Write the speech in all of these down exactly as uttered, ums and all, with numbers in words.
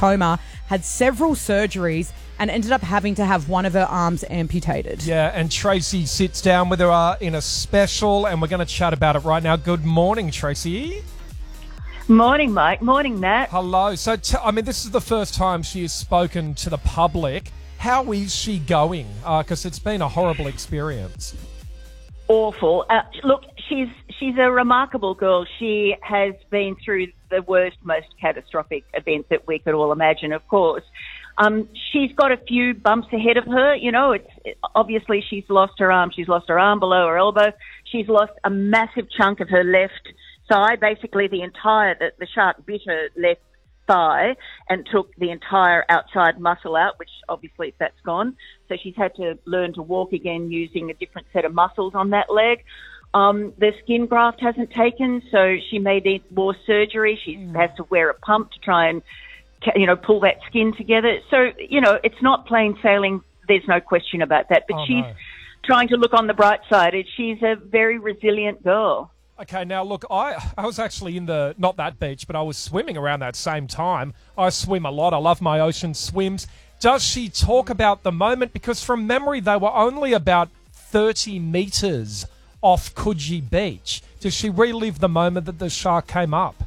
coma, had several surgeries, and ended up having to have one of her arms amputated. Yeah, and Tracy sits down with her uh, in a special, and we're going to chat about it right now. Good morning, Tracy. Morning, Mike. Morning, Nat. Hello. So, t- I mean, this is the first time she has spoken to the public. How is she going? Because uh, it's been a horrible experience. Awful. Uh, look, she's she's a remarkable girl. She has been through the worst, most catastrophic event that we could all imagine, of course. Um, she's got a few bumps ahead of her. You know, it's it, obviously she's lost her arm. She's lost her arm below her elbow. She's lost a massive chunk of her left thigh. Basically, the entire the, the shark bit her left thigh and took the entire outside muscle out, which obviously that's gone. So she's had to learn to walk again using a different set of muscles on that leg. Um, the skin graft hasn't taken, so she may need more surgery. She mm. has to wear a pump to try and, you know, pull that skin together. So, you know, it's not plain sailing. There's no question about that. But oh, she's no. trying to look on the bright side. She's a very resilient girl. Okay, now look, I, I was actually in the, not that beach, but I was swimming around that same time. I swim a lot. I love my ocean swims. Does she talk about the moment? Because from memory, they were only about thirty metres off Coogee Beach. Does she relive the moment that the shark came up?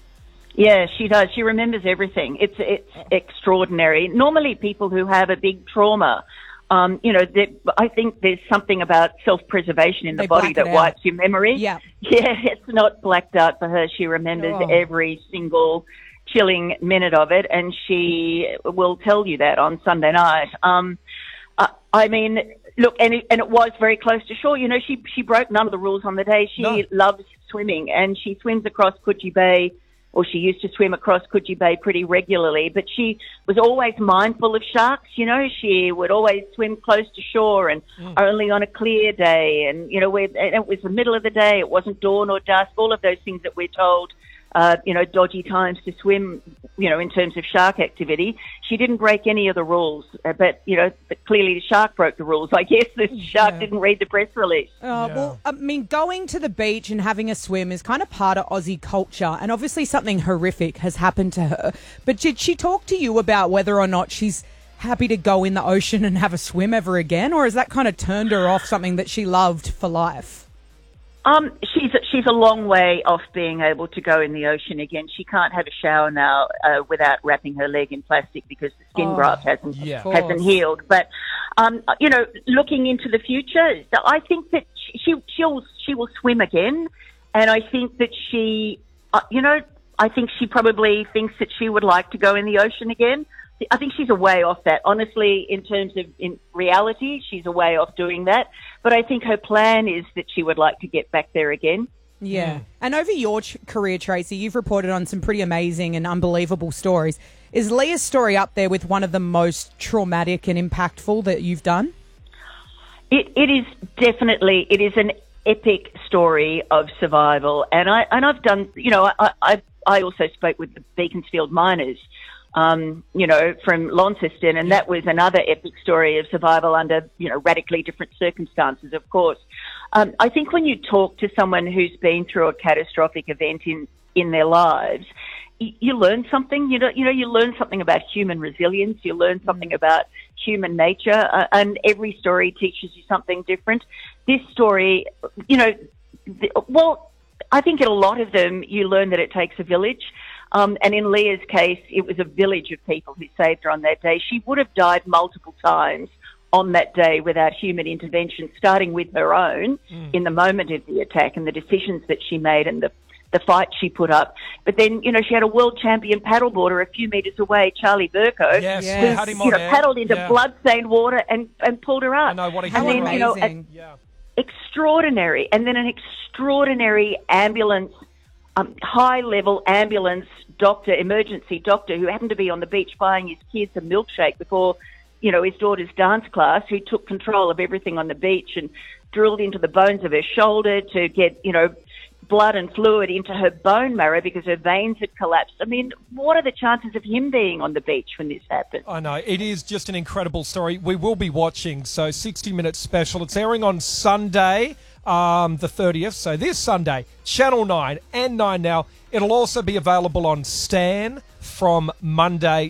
Yeah, she does. She remembers everything. It's it's extraordinary. Normally, people who have a big trauma, um, you know, I think there's something about self-preservation in the They body black it that out. wipes your memory. Yeah. Yeah, it's not blacked out for her. She remembers Oh. every single chilling minute of it, and she will tell you that on Sunday night. Um, uh, I mean, look, and it, and it was very close to shore. You know, she she broke none of the rules on the day. She No. loves swimming, and she swims across Coogee Bay, or she used to swim across Coogee Bay pretty regularly, but she was always mindful of sharks. You know, she would always swim close to shore and mm. only on a clear day. And, you know, where, and it was the middle of the day. It wasn't dawn or dusk, all of those things that we're told, uh, you know, dodgy times to swim, you know, in terms of shark activity. She didn't break any of the rules, uh, but, you know, but clearly the shark broke the rules. I guess the shark Yeah. didn't read the press release. Oh, Yeah. Well, I mean, going to the beach and having a swim is kind of part of Aussie culture, and obviously something horrific has happened to her. But did she talk to you about whether or not she's happy to go in the ocean and have a swim ever again, or has that kind of turned her off something that she loved for life? Um, she's she's a long way off being able to go in the ocean again. She can't have a shower now uh, without wrapping her leg in plastic because the skin Oh, graft hasn't yeah. hasn't healed. But um, you know, looking into the future, I think that she she'll she will swim again, and I think that she, uh, you know, I think she probably thinks that she would like to go in the ocean again. I think she's a way off that. Honestly, in terms of in reality, she's a way off doing that. But I think her plan is that she would like to get back there again. Yeah. And over your ch- career, Tracy, you've reported on some pretty amazing and unbelievable stories. Is Leah's story up there with one of the most traumatic and impactful that you've done? It, it is definitely, it is an epic story of survival. And, I, and I've done, you know, I, I, I also spoke with the Beaconsfield miners, um, you know, from Launceston, and that was another epic story of survival under, you know, radically different circumstances, of course. Um, I think when you talk to someone who's been through a catastrophic event in, in their lives, you, you learn something, you know, you know, you learn something about human resilience, you learn something about human nature, uh, and every story teaches you something different. This story, you know, the, well, I think in a lot of them you learn that it takes a village. Um, and in Leah's case, it was a village of people who saved her on that day. She would have died multiple times on that day without human intervention, starting with her own mm. in the moment of the attack and the decisions that she made and the, the fight she put up. But then, you know, she had a world champion paddleboarder a few metres away, Charlie Burko, Yes, Yes. we who had him you on know, there. paddled into Yeah. blood-stained water and, and pulled her up. I know, what a and hero. then, you know, a, Amazing. Yeah. extraordinary, and then an extraordinary ambulance, um, high-level ambulance doctor, emergency doctor, who happened to be on the beach buying his kids a milkshake before, you know, his daughter's dance class, who took control of everything on the beach and drilled into the bones of her shoulder to get, you know, blood and fluid into her bone marrow because her veins had collapsed. I mean, what are the chances of him being on the beach when this happened? I know. It is just an incredible story. We will be watching, so sixty minute special. It's airing on Sunday, um, the thirtieth, so this Sunday, Channel nine and nine Now. It'll also be available on Stan from Monday